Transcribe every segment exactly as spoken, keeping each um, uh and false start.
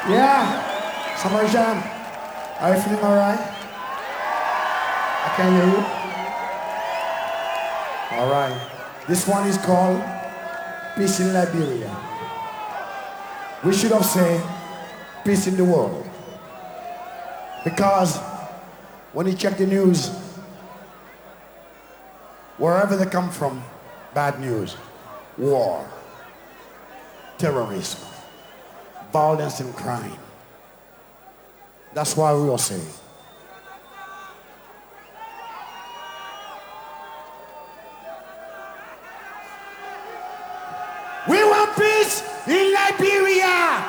Yeah, Summer Jam. Are you feeling alright? I can hear you. Alright. This one is called Peace in Liberia. We should have said peace in the world. Because when you check the news, wherever they come from, bad news, war, terrorism, violence and crime. That's why we all say, we want peace in Liberia.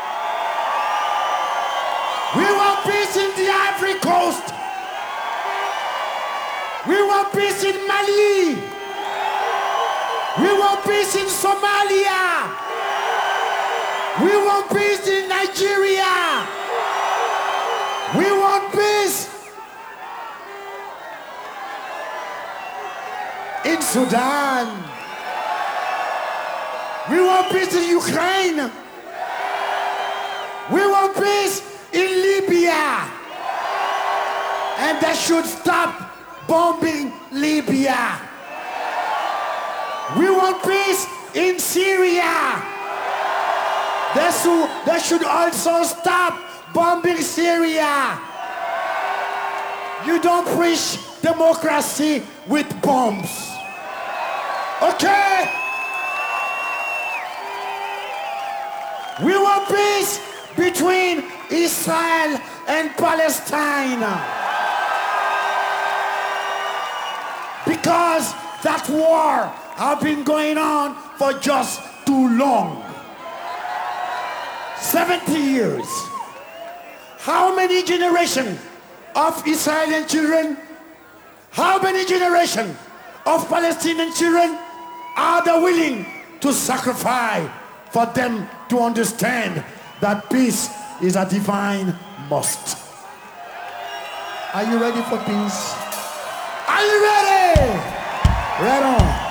We want peace in the Ivory Coast. We want peace in Mali. We want peace in Somalia. We want peace in Nigeria. We want peace in Sudan. We want peace in Ukraine. We want peace in Libya. And they should stop bombing Libya. We want peace in Syria. They should, they should also stop bombing Syria. You don't preach democracy with bombs. Okay? We want peace between Israel and Palestine. Because that war has been going on for just too long. seventy years. How many generations of Israeli children, how many generations of Palestinian children are they willing to sacrifice for them to understand that peace is a divine must? Are you ready for peace? Are you ready? Right on.